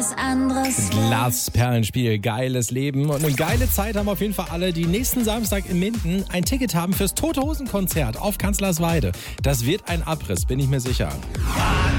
Glasperlenspiel, geiles Leben und eine geile Zeit haben auf jeden Fall alle, die nächsten Samstag in Minden ein Ticket haben fürs Tote Hosen Konzert auf Kanzlersweide. Das wird ein Abriss, bin ich mir sicher.